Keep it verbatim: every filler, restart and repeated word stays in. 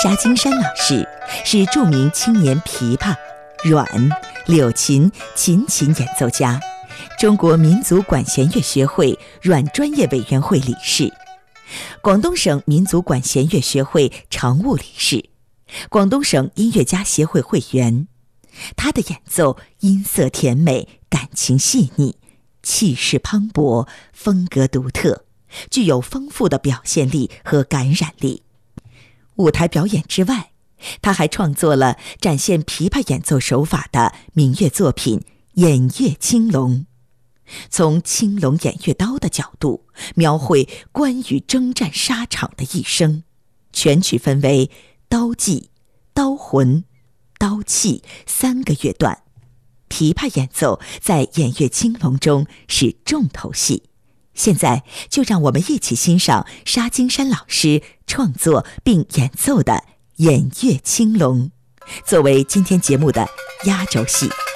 沙金山老师是著名青年琵琶、阮、柳琴、琴琴演奏家，中国民族管弦乐学会阮专业委员会理事，广东省民族管弦乐学会常务理事，广东省音乐家协会会员。他的演奏音色甜美，感情细腻，气势磅礴，风格独特，具有丰富的表现力和感染力。舞台表演之外，他还创作了展现琵琶演奏手法的民乐作品《偃月青龙》，从青龙偃月刀的角度描绘关羽征战沙场的一生，全曲分为刀技、刀魂、刀气三个乐段。琵琶演奏在《偃月青龙》中是重头戏。现在就让我们一起欣赏沙金山老师创作并演奏的《偃月青龙》，作为今天节目的压轴戏。